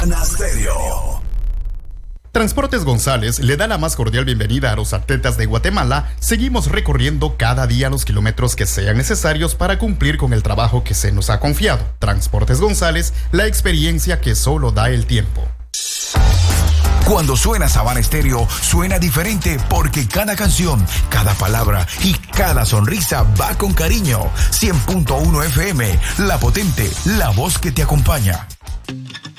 Stereo. Transportes González le da la más cordial bienvenida a los atletas de Guatemala. Seguimos recorriendo cada día los kilómetros que sean necesarios para cumplir con el trabajo que se nos ha confiado. Transportes González, la experiencia que solo da el tiempo. Cuando suena Sabana Stereo, suena diferente porque cada canción, cada palabra y cada sonrisa va con cariño. 100.1 FM, la potente, la voz que te acompaña.